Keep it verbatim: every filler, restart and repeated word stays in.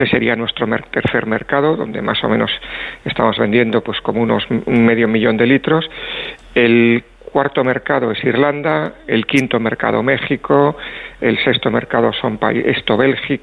sería nuestro mer- tercer mercado, donde más o menos estamos vendiendo pues como unos un medio millón de litros. El cuarto mercado es Irlanda, el quinto mercado México, el sexto mercado son países, esto Bélgica,